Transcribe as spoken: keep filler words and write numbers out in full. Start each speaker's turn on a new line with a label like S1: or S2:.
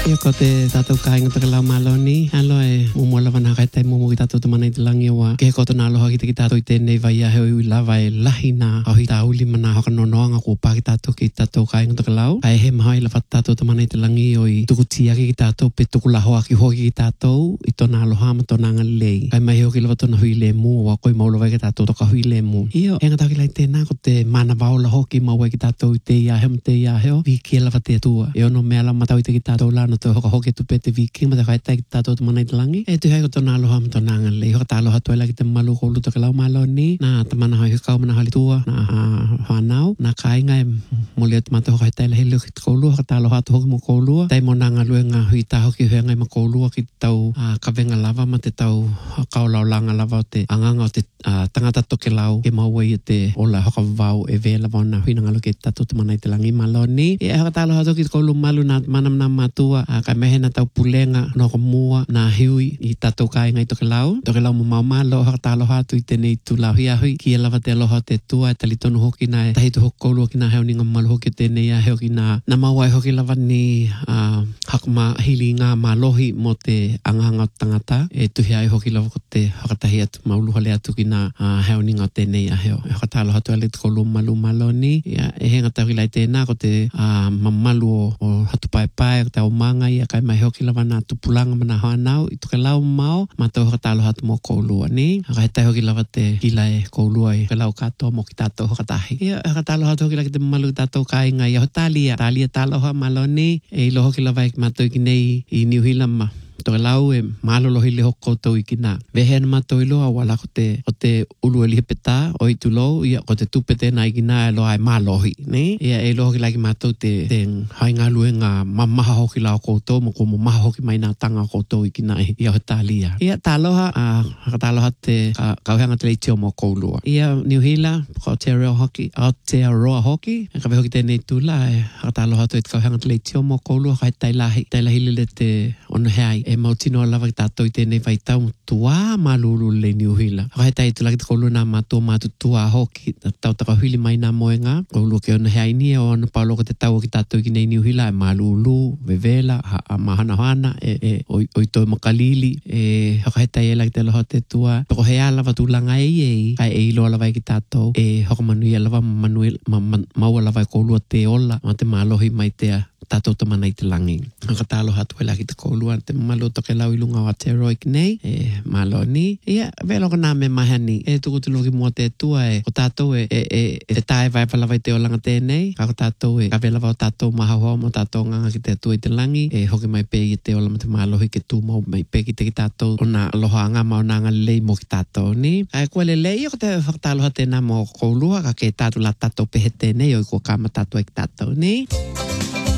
S1: Ia ko te tātou kāinga taka lau malo ni. Alo e mumu lava nā kai tai mumu ki tātou tamana i te langi wa. Ke ko tona aloha ki te ki tātou i tēnei vai ahe ui lava e lahi nā ahi tā uli mana hoka nonoanga ko pā ki tātou ki tātou kāinga taka lau. Ai he maha i lava tātou tamana i te langi o i tuku tiaki ki tātou pe tuku lahoa ki hoki ki tātou i tona aloha ma tona ngalei. Ai mai hoki lava tona hui le mu wa koi maulawa ki tātou toka hui le mu. Io e ngatau ki lai tēnā ko te mana waula hoki maua ki tātou i te iahe ma te iahe o. Viki e lava te atua. E ono mea la matau i te ki tātou la to hoka hoke tu pete viki ma te kai tai tātou te mana i te langi. E tu hei ko tona aloha ma tona ngalei. Hoka tā aloha tuela ki te malu ko luta ka lau malo ni. Nā tamana hoi hukau mana hali tua. Nā whanau. Nā kāinga e moli o te mata hoka hei tai lahi lua ki te koulua. Hoka tā aloha tu hoki mo koulua. Tai mo nā ngā lue ngā hui tā hoki hui ngai ma koulua ki tau kawenga lava ma te tau kaulau langa lava o te anganga o te tangata toke lau. Ke maua i te ola hoka vau e vela vau nā hui na ngalo ki tātou te mana i te langi malo ni. E hoka tā aloha toki te koulu malu nā manam nā matua. Kai mehe na tau pulenga no ko mua na hui i tātou kāinga i toke lau. Toke lau mo mau malo haka tā aloha atu i tēnei tū lau hi ahui. Ki e lava te aloha te tua e tali tonu hoki na e tahi tu hoki koulua ki nā heo ni ngā malu hoki tēnei a heo ki nā na mawai hoki lava ni uh, haka ma hili ngā malohi mo te anganga o tangata. E tuhi ai hoki lava ko te hakatahi atu mauluha le atu ki nā uh, heo ni ngā tēnei a heo. E haka tā aloha tu ale te koulua malu malo ni. Ia, e he ngata hui lai tēnā ko te uh, mamalu o, o hatu pai pai o te au manga i a kai mai hoki lava nā tupulanga mana hoanau i tuke lau mau ma tau haka tālo hatu mo koulua ni. Haka he tai hoki lava te hila e koulua i ke lau katoa mo ki tātou hakatahi. Ia haka tālo hatu hoki laki te malu tātou kāinga i aho tālia. Tālia tāloha malo ni e ilo hoki lava i mātou i ki nei i New Zealand ma. Toke lau e malolo hi le hoko koutou i ki nā. Wehe na mātou i loa wala ko te, o te ulu e lihe petā o i tu lou. Ia ko te tupete na i ki nā e loa e malohi. Ne? Ia e loa hoki lai ki mātou te, te hai ngā lue ngā mamaha hoki lau koutou. Mo ko mo maha hoki mai nā tanga koutou i ki nā i aho tālia. Ia tāloha, uh, haka tāloha te uh, kauheanga te leitio mo koulua. Ia New Zealand, ko Aotearoa hoki, Aotearoa hoki. E kawe hoki tēnei tūla e haka tāloha tu e te kauheanga te leitio mo koulua. Kai tai lahi, tai lahi le te ono hei. E mautino lava ki tātou i tēnei vai tau tua malulu le New Zealand. Haka he tai tu laki te koulua nā mātua mātu tua hoki. Tau taka hili mai nā moenga. Koulua ke ona hea inia o ana pauloko te tau ki tātou ki nei New Zealand. E malulu, vevela, ha, mahana hana, e, e, oi, oi toi makalili. E haka he tai e laki te loha te tua. Pako hea lava tūlanga ei ei. Kai e ilo lava ki tātou. E haka manui lava manuel, ma, ma, maua lava i koulua te ola. Ma te malohi mai te tātou tamana i te langi. Haka tālo hatu e laki te koulua. Te malo toke lau i lunga o Aotearoa i nei. E malo ni. Ia, velo ka nā me mahani. E tuku te loki mua te tua e. O tātou e, e, e, e te tae vai palava i te olanga tēnei. Kako tātou e. Ka vela vau tātou maha hoa mo tātou nganga ki te atua i te langi. E hoki mai pē i te ola ma te malohi ke tū mau mai pē ki te ki tātou. O nā aloha anga mau nā ngā lei mo ki tātou ni. Ai kua le lei o te whakataloha tēnā mo koulua. Ka ke tātou la tātou pehe tēnei o i kua kāma tātou e ki tātou ni.